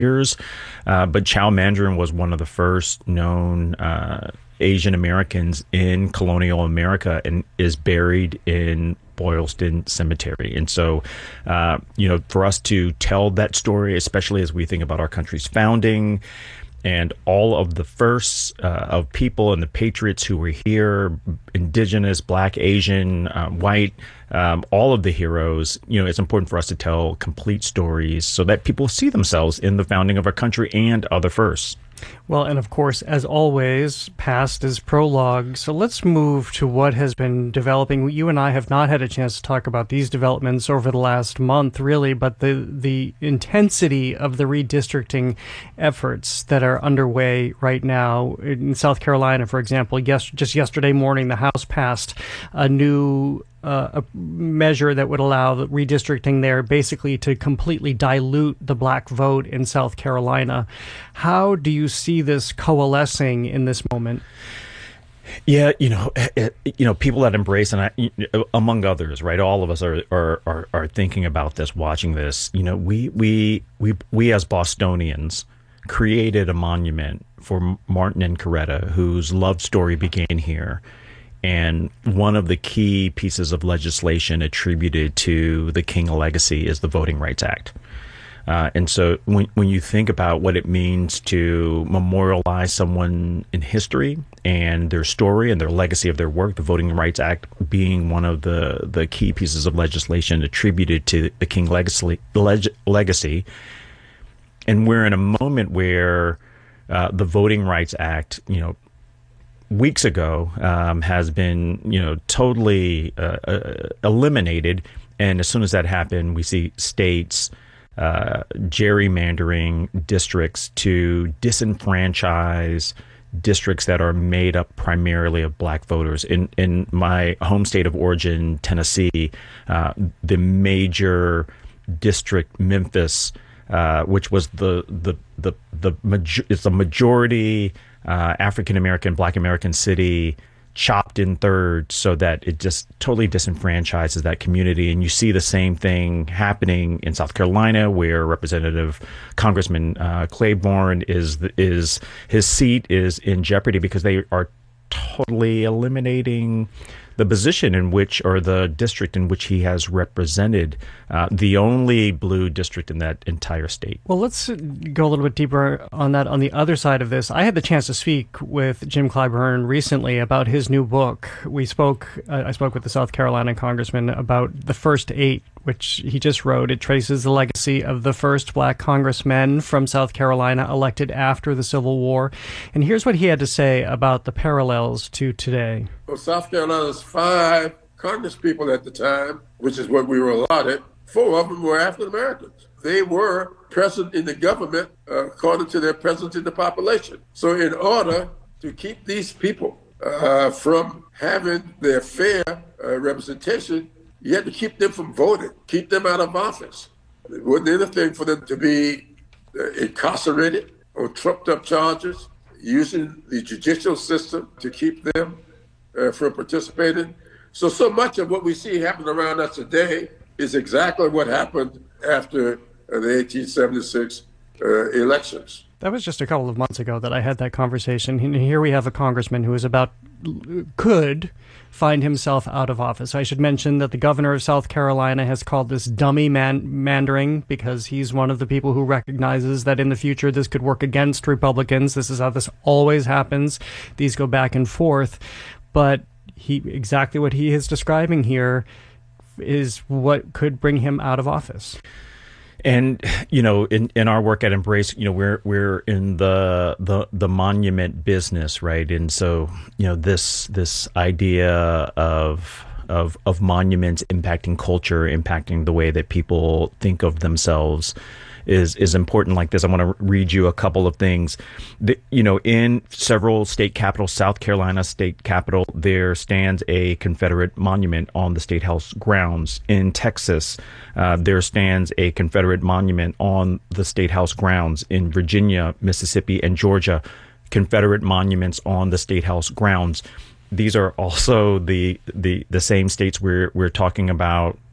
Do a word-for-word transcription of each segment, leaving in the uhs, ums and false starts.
years. Uh, but Chow Mandarin was one of the first known uh, Asian Americans in colonial America and is buried in Boylston Cemetery. And so, uh, you know, for us to tell that story, especially as we think about our country's founding and all of the firsts uh, of people and the patriots who were here, indigenous, black, Asian, uh, white, um, all of the heroes, you know, it's important for us to tell complete stories so that people see themselves in the founding of our country and other firsts. Well, and of course, as always, past is prologue. So let's move to what has been developing. You and I have not had a chance to talk about these developments over the last month, really, but the, the intensity of the redistricting efforts that are underway right now. In South Carolina, for example, yes, just yesterday morning, the House passed a new Uh, a measure that would allow the redistricting there basically to completely dilute the black vote in South Carolina. How do you see this coalescing in this moment? Yeah, you know, it, you know, people that embrace, and I, among others, right? All of us are, are are are thinking about this, watching this. You know, we we we we as Bostonians created a monument for Martin and Coretta, whose love story began here. And one of the key pieces of legislation attributed to the King legacy is the Voting Rights Act. Uh, and so when, when you think about what it means to memorialize someone in history and their story and their legacy of their work, the Voting Rights Act being one of the, the key pieces of legislation attributed to the King legacy, leg, legacy. And we're in a moment where uh, the Voting Rights Act, you know, weeks ago um, has been, you know, totally uh, uh, eliminated. And as soon as that happened, we see states uh, gerrymandering districts to disenfranchise districts that are made up primarily of black voters. In in my home state of origin, Tennessee, uh, the major district, Memphis, uh, which was the the the the major- it's a majority Uh, African-American, Black American city, chopped in thirds so that it just totally disenfranchises that community. And you see the same thing happening in South Carolina, where Representative Congressman uh, Claiborne is is his seat is in jeopardy because they are totally eliminating the position in which, or the district in which he has represented, uh, the only blue district in that entire state. Well, let's go a little bit deeper on that on the other side of this. I had the chance to speak with Jim Clyburn recently about his new book. We spoke, uh, I spoke with the South Carolina congressman about The First Eight, which he just wrote. It traces the legacy of the first black congressmen from South Carolina elected after the Civil War. And here's what he had to say about the parallels to today. Well, South Carolina's five congresspeople at the time, which is what we were allotted, four of them were African Americans. They were present in the government uh, according to their presence in the population. So in order to keep these people uh, from having their fair uh, representation, you had to keep them from voting, keep them out of office. It wasn't anything for them to be uh, incarcerated on trumped-up charges, using the judicial system to keep them uh, from participating. So, so much of what we see happening around us today is exactly what happened after uh, the eighteen seventy-six uh, elections. That was just a couple of months ago that I had that conversation. And here we have a congressman who is about, could find himself out of office. I should mention that the governor of South Carolina has called this dummy man- mandering because he's one of the people who recognizes that in the future this could work against Republicans. This is how this always happens. These go back and forth. But he exactly what he is describing here is what could bring him out of office. And, you know, in, in our work at Embrace, you know, we're we're in the the the monument business, right? And so, you know, this this idea of of of monuments impacting culture, impacting the way that people think of themselves is is important like this. I want to read you a couple of things. The, you know, in several state capitals, South Carolina state capital, there stands a Confederate monument on the State House grounds. In Texas, uh, there stands a Confederate monument on the State House grounds. In Virginia, Mississippi, and Georgia, Confederate monuments on the State House grounds. These are also the the the same states we're we're talking about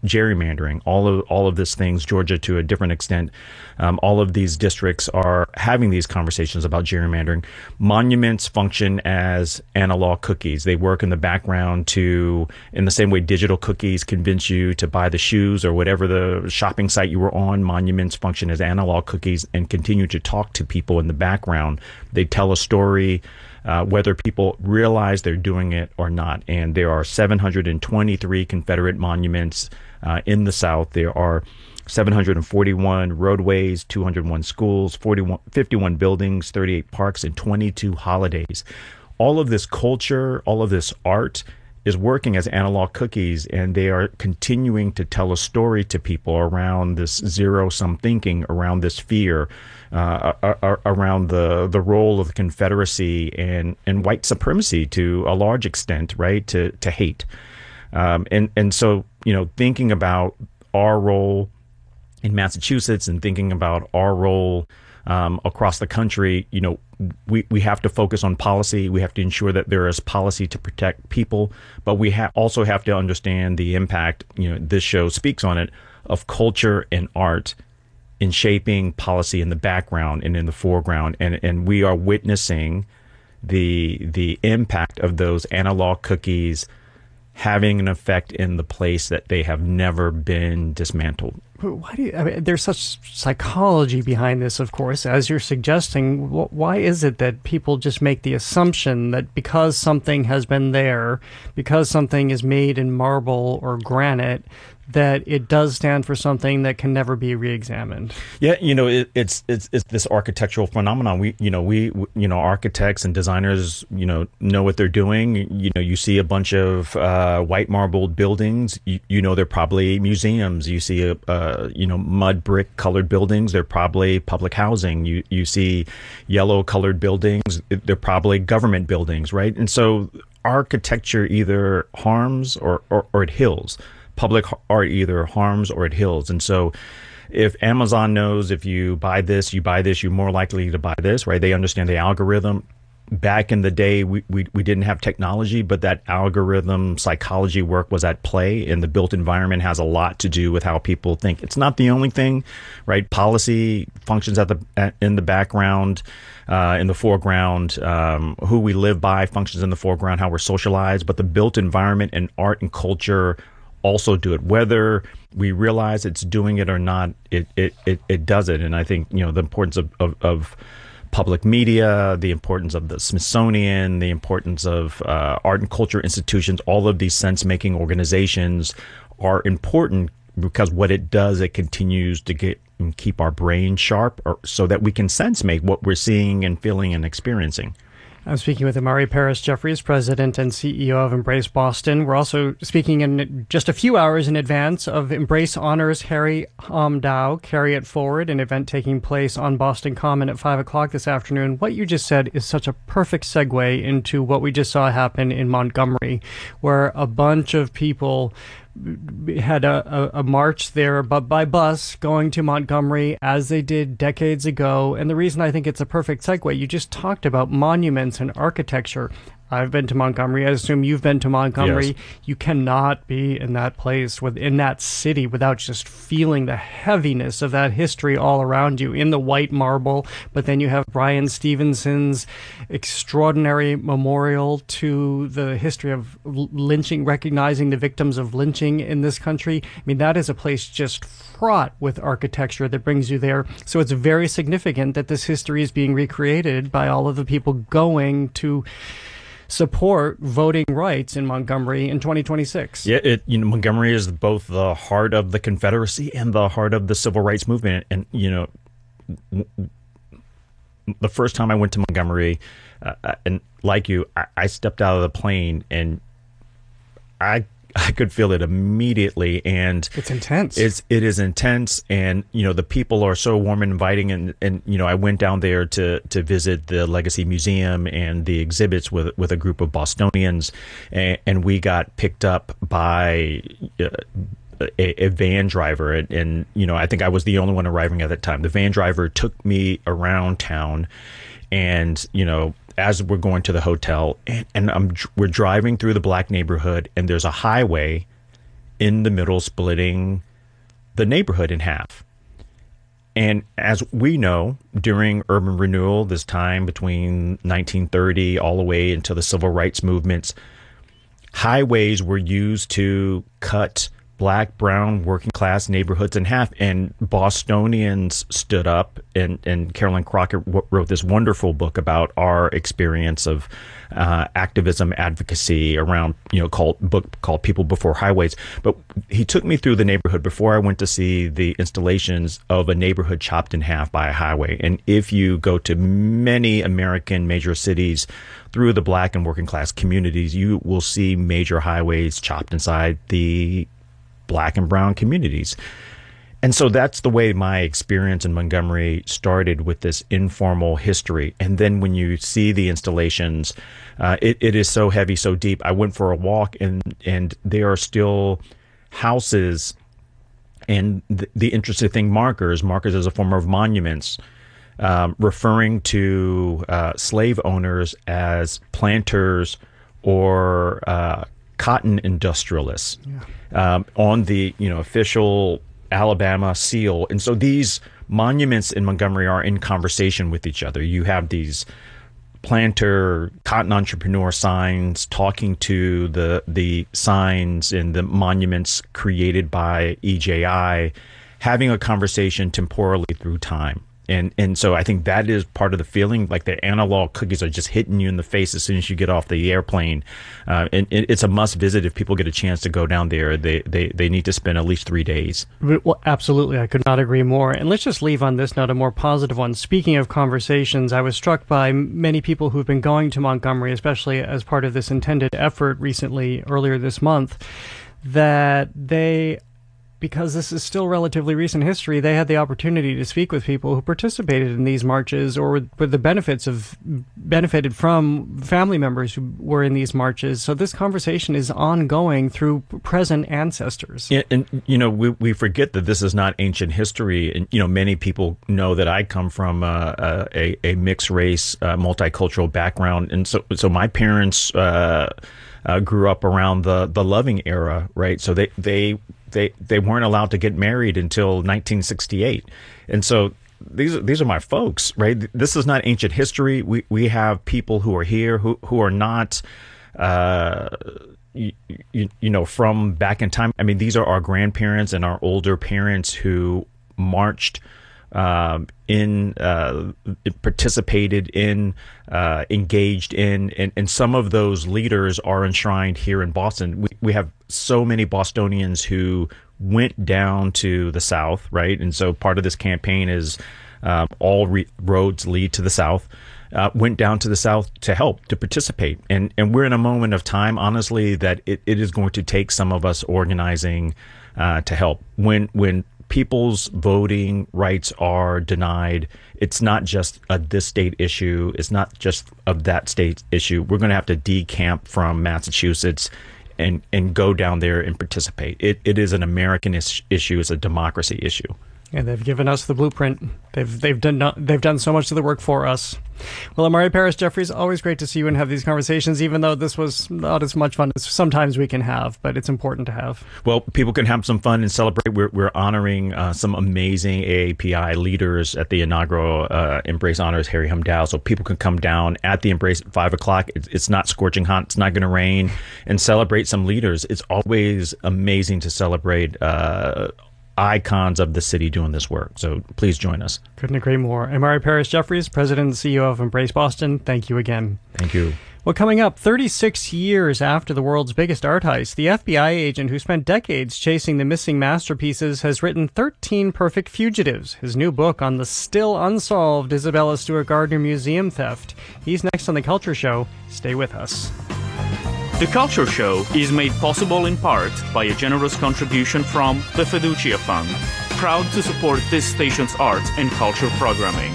gerrymandering, all of all of these things, Georgia to a different extent, um, all of these districts are having these conversations about gerrymandering. Monuments function as analog cookies. They work in the background to, in the same way digital cookies convince you to buy the shoes or whatever the shopping site you were on. Monuments function as analog cookies and continue to talk to people in the background. They tell a story, Uh, whether people realize they're doing it or not. And there are seven hundred twenty-three Confederate monuments uh, in the South. There are seven hundred forty-one roadways, two hundred one schools, forty-one, fifty-one buildings, thirty-eight parks, and twenty-two holidays. All of this culture, all of this art is working as analog cookies, and they are continuing to tell a story to people around this zero-sum thinking, around this fear, uh, around the the role of the Confederacy and, and white supremacy to a large extent, right, to, to hate. Um, and, and so, you know, thinking about our role in Massachusetts and thinking about our role um, across the country, you know, we, we have to focus on policy. We have to ensure that there is policy to protect people, but we ha- also have to understand the impact, you know, this show speaks on it, of culture and art in shaping policy in the background and in the foreground. And, and we are witnessing the, the impact of those analog cookies having an effect in the place that they have never been dismantled. Why do you, I mean, there's such psychology behind this, of course, as you're suggesting. Why is it that people just make the assumption that because something has been there, because something is made in marble or granite, that it does stand for something that can never be reexamined? Yeah, you know, it, it's it's it's this architectural phenomenon. We, you know, we, you know, architects and designers, you know, know what they're doing. You know, you see a bunch of uh, white marbled buildings. You, you know, they're probably museums. You see a, uh, you know, mud brick colored buildings. They're probably public housing. You you see yellow colored buildings. They're probably government buildings, right? And so architecture either harms or or, or it heals. Public art either harms or it heals. And so if Amazon knows if you buy this, you buy this, you're more likely to buy this, right? They understand the algorithm. Back in the day, we, we, we didn't have technology, but that algorithm psychology work was at play, and the built environment has a lot to do with how people think. It's not the only thing, right? Policy functions at the at, in the background, uh, in the foreground. Um, who we live by functions in the foreground, how we're socialized, but the built environment and art and culture also do it. Whether we realize it's doing it or not, it it it, it does it. And I think, you know, the importance of, of, of public media, the importance of the Smithsonian, the importance of uh, art and culture institutions, all of these sense-making organizations are important because what it does, it continues to get and keep our brain sharp, or, so that we can sense-make what we're seeing and feeling and experiencing. I'm speaking with Imari Paris-Jeffries, President and C E O of Embrace Boston. We're also speaking in just a few hours in advance of Embrace Honors Harry Hamdow, Carry It Forward, an event taking place on Boston Common at five o'clock this afternoon. What you just said is such a perfect segue into what we just saw happen in Montgomery, where a bunch of people had a, a, a march there, but by bus, going to Montgomery as they did decades ago. And the reason I think it's a perfect segue, you just talked about monuments and architecture. I've been to Montgomery. I assume you've been to Montgomery. Yes. You cannot be in that place, within that city, without just feeling the heaviness of that history all around you in the white marble. But then you have Bryan Stevenson's extraordinary memorial to the history of lynching, recognizing the victims of lynching in this country. I mean, that is a place just fraught with architecture that brings you there. So it's very significant that this history is being recreated by all of the people going to support voting rights in Montgomery in twenty twenty-six. Yeah, it, you know, Montgomery is both the heart of the Confederacy and the heart of the Civil Rights Movement. And, you know, w- the first time I went to Montgomery, uh, and like you, I, I stepped out of the plane and I I could feel it immediately, and it's intense. It's it is intense, and you know the people are so warm and inviting, and and you know I went down there to to visit the Legacy Museum and the exhibits with with a group of Bostonians, and, and we got picked up by Uh, A, a van driver, and, and you know I think I was the only one arriving at that time. The van driver took me around town, and you know as we're going to the hotel, and, and I'm we're driving through the black neighborhood, and there's a highway, in the middle, splitting the neighborhood in half. And as we know, during urban renewal, this time between nineteen thirty all the way into the civil rights movements, highways were used to cut Black, brown, working class neighborhoods in half. And Bostonians stood up, and, and Carolyn Crockett w- wrote this wonderful book about our experience of uh, activism, advocacy around, you know, called book called People Before Highways. But he took me through the neighborhood before I went to see the installations of a neighborhood chopped in half by a highway. And if you go to many American major cities through the Black and working class communities, you will see major highways chopped inside the Black and brown communities. And so that's the way my experience in Montgomery started, with this informal history. And then when you see the installations, uh, it, it is so heavy, so deep. I went for a walk, and, and there are still houses and the, the interesting thing, markers, markers as a form of monuments, um, referring to uh, slave owners as planters or uh, cotton industrialists. Yeah. Um, on the, you know, official Alabama seal. And so these monuments in Montgomery are in conversation with each other. You have these planter, cotton entrepreneur signs talking to the the signs and the monuments created by E J I, having a conversation temporally through time. And and so I think that is part of the feeling, like the analog cookies are just hitting you in the face as soon as you get off the airplane. Uh, and, and it's a must visit if people get a chance to go down there. They, they, they need to spend at least three days. Well, absolutely. I could not agree more. And let's just leave on this note, a more positive one. Speaking of conversations, I was struck by many people who've been going to Montgomery, especially as part of this intended effort recently, earlier this month, that they, because this is still relatively recent history, they had the opportunity to speak with people who participated in these marches, or with, with the benefits of benefited from family members who were in these marches. So this conversation is ongoing through present ancestors. Yeah, and, you know, we, we forget that this is not ancient history. And, you know, many people know that I come from uh, a, a mixed race, uh, multicultural background. And so, so my parents uh, uh, grew up around the, the Loving era, right? So they, they, They they weren't allowed to get married until nineteen sixty-eight, and so these are, these are my folks, right? This is not ancient history. We we have people who are here who who are not, uh, you, you, you know, from back in time. I mean, these are our grandparents and our older parents who marched, um, in, uh, participated in, uh, engaged in, and, and some of those leaders are enshrined here in Boston. We, we have so many Bostonians who went down to the South, right? And so part of this campaign is, um, all re- roads lead to the South. Uh, went down to the South to help, to participate. And and we're in a moment of time, honestly, that it, it is going to take some of us organizing, uh, to help. When, when, people's voting rights are denied, it's not just a this state issue. It's not just of that state issue. We're going to have to decamp from Massachusetts and, and go down there and participate. It, it is an American is- issue. It's a democracy issue. And they've given us the blueprint. They've they've done not, they've done so much of the work for us. Well, Amari Parris-Jeffries, always great to see you and have these conversations, even though this was not as much fun as sometimes we can have, but it's important to have. Well, people can have some fun and celebrate. We're, we're honoring uh, some amazing A A P I leaders at the inaugural uh, Embrace Honors Harry Humdow, so people can come down at the Embrace at five o'clock. It's, it's not scorching hot. It's not going to rain, and celebrate some leaders. It's always amazing to celebrate uh icons of the city doing this work. So please join us. Couldn't agree more. Amari Parris-Jeffries, President and C E O of Embrace Boston, thank you again. Thank you. Well, coming up, thirty-six years after the world's biggest art heist, the F B I agent who spent decades chasing the missing masterpieces has written thirteen Perfect Fugitives, his new book on the still unsolved Isabella Stewart Gardner Museum theft. He's next on The Culture Show. Stay with us. The Culture Show is made possible in part by a generous contribution from the Fiducia Fund, proud to support this station's arts and culture programming.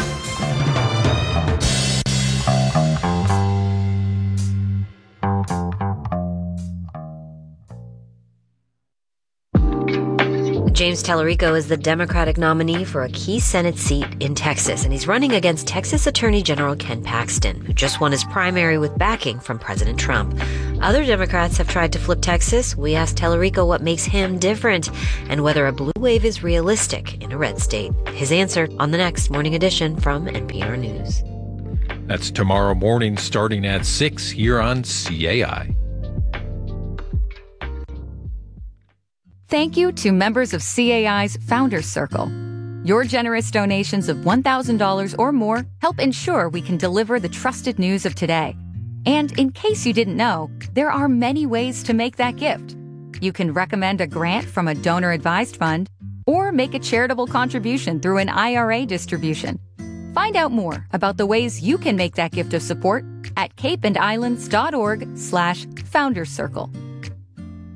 James Tallarico is the Democratic nominee for a key Senate seat in Texas, and he's running against Texas Attorney General Ken Paxton, who just won his primary with backing from President Trump. Other Democrats have tried to flip Texas. We asked Tellerico what makes him different and whether a blue wave is realistic in a red state. His answer on the next Morning Edition from N P R News. That's tomorrow morning starting at six here on C A I. Thank you to members of C A I's Founders Circle. Your generous donations of one thousand dollars or more help ensure we can deliver the trusted news of today. And in case you didn't know, there are many ways to make that gift. You can recommend a grant from a donor-advised fund or make a charitable contribution through an I R A distribution. Find out more about the ways you can make that gift of support at cape and islands dot org slash founders circle.